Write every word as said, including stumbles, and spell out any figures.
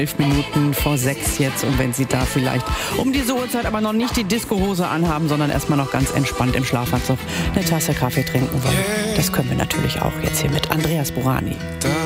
Elf Minuten vor sechs jetzt, und wenn Sie da vielleicht um diese Uhrzeit aber noch nicht die Discohose anhaben, sondern erstmal noch ganz entspannt im Schlafanzug eine Tasse Kaffee trinken wollen, das können wir natürlich auch jetzt hier mit Andreas Burani. Da